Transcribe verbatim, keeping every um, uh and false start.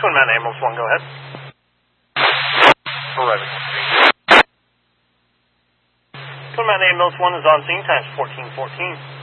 Twin Mountain Ambulance one, go ahead. eleven. Twin Mountain Ambulance one is on scene, times fourteen fourteen.